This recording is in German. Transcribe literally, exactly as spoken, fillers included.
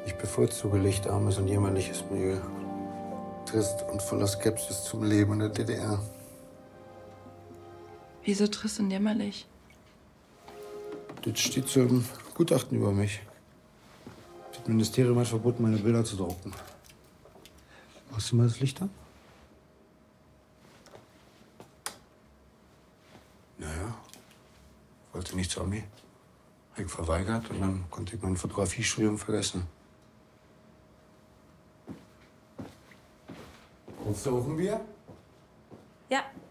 Ich bevorzuge lichtarmes und jämmerliches Milieu. Trist und voller Skepsis zum Leben in der D D R. Wieso trist und jämmerlich? Das steht so im Gutachten über mich. Das Ministerium hat verboten, meine Bilder zu drucken. Machst du mal das Licht an? Naja, wollte nicht zur Armee. Hab ich verweigert und dann konnte ich mein Fotografiestudium vergessen. Brauchst du auch ein Bier? Ja.